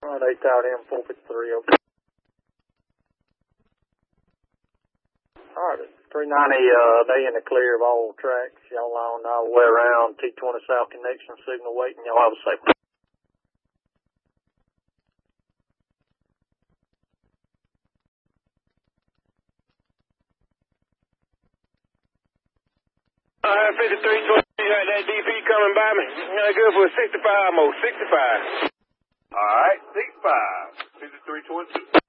They tied in 453, okay. Alright, 390, they in the clear of all tracks. Y'all on our way around T20 South Connection signal waiting. Y'all have a safe one. 5320, you got that DP coming by me. Good for a 65 more, 65. Alright, 65, 5322.